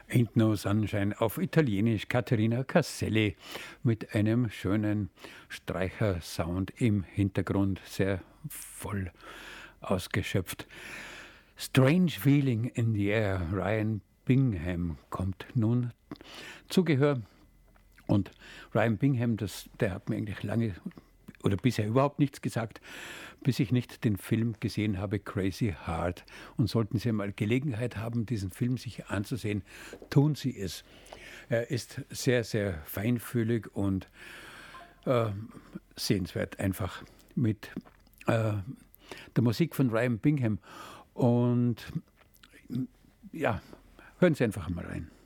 Ain't No Sunshine auf Italienisch, Caterina Casselli mit einem schönen Streichersound im Hintergrund, sehr voll ausgeschöpft. Strange Feeling in the Air, Ryan Bingham kommt nun zu Gehör. Und Ryan Bingham, der hat mir eigentlich lange oder bisher überhaupt nichts gesagt, bis ich nicht den Film gesehen habe, Crazy Heart. Und sollten Sie mal Gelegenheit haben, diesen Film sich anzusehen, tun Sie es. Er ist sehr, sehr feinfühlig und sehenswert einfach mit der Musik von Ryan Bingham. Und ja, hören Sie einfach mal rein.